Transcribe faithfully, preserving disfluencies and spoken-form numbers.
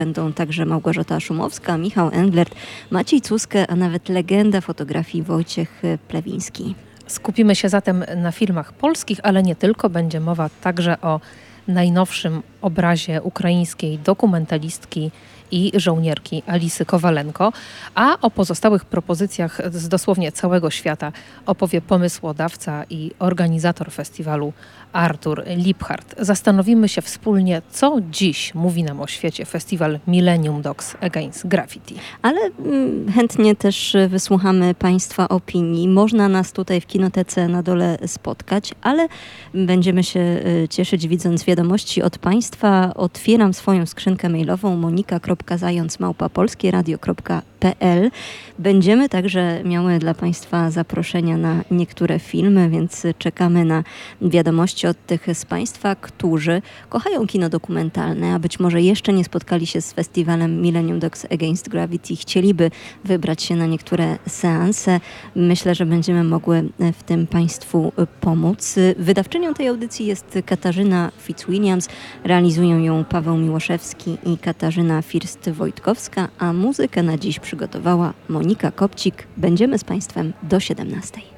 Będą także Małgorzata Szumowska, Michał Englert, Maciej Cuskę, a nawet legenda fotografii Wojciech Plewiński. Skupimy się zatem na filmach polskich, ale nie tylko. Będzie mowa także o najnowszym obrazie ukraińskiej dokumentalistki i żołnierki Alisy Kowalenko, a o pozostałych propozycjach z dosłownie całego świata opowie pomysłodawca i organizator festiwalu Artur Liphart. Zastanowimy się wspólnie, co dziś mówi nam o świecie festiwal Millennium Dogs Against Graffiti. Ale mm, chętnie też wysłuchamy Państwa opinii. Można nas tutaj w Kinotece na dole spotkać, ale będziemy się y, cieszyć, widząc wiadomości od Państwa. Otwieram swoją skrzynkę mailową monika kropka zając małpa polskie radio kropka p l. Będziemy także miały dla Państwa zaproszenia na niektóre filmy, więc czekamy na wiadomości od tych z Państwa, którzy kochają kino dokumentalne, a być może jeszcze nie spotkali się z festiwalem Millennium Dogs Against Gravity, chcieliby wybrać się na niektóre seanse. Myślę, że będziemy mogły w tym Państwu pomóc. Wydawczynią tej audycji jest Katarzyna Fitzwilliams, realizują ją Paweł Miłoszewski i Katarzyna First-Wojtkowska, a muzykę na dziś przygotowała Monika Kopcik. Będziemy z Państwem do siedemnastej.